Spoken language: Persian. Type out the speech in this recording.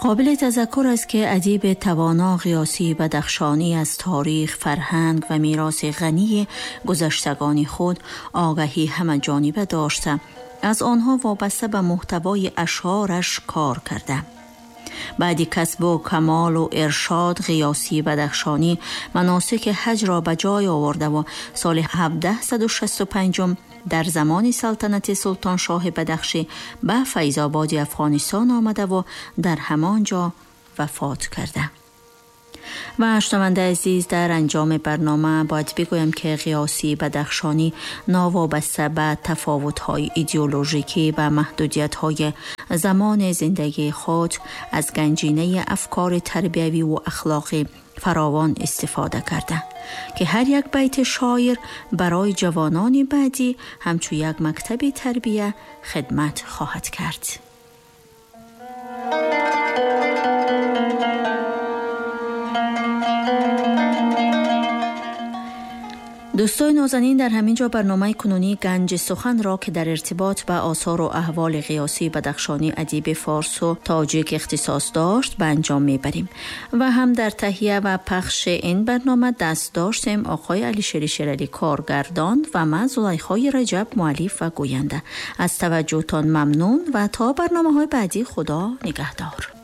قابل تذکر است که ادیب توانا غیاثی بدخشانی از تاریخ، فرهنگ و میراث غنی گذشتگان خود آگاهی همه‌جانبه داشته، از آنها وابسته به محتوای اشعارش کار کرده. بعد کسب و کمال و ارشاد، غیاثی بدخشانی مناسک حج را به جای آورده و سال 1765 در زمان سلطنت سلطان شاه بدخشی به فیض‌آباد افغانستان آمده و در همانجا وفات کرده. و شنونده عزیز، در انجام برنامه باید بگویم که غیاثی بدخشانی ناوابسته به تفاوت‌های ایدئولوژیکی و محدودیت‌های زمان زندگی خود از گنجینه افکار تربیوی و اخلاقی فراوان استفاده کرده که هر یک بیت شاعر برای جوانان بعدی همچو یک مکتب تربیه خدمت خواهد کرد. دوستای نازنین، در همین جا برنامه کنونی گنج سخن را که در ارتباط به آثار و احوال غیاثی بدخشانی ادیب فارس و تاجیک اختصاص داشت به انجام میبریم و هم در تهیه و پخش این برنامه دست داشتیم آقای علیشیر شیرعلی کارگردان و من زلیخای رجب مؤلف و گوینده. از توجهتان ممنون و تا برنامه‌های بعدی خدا نگهدار.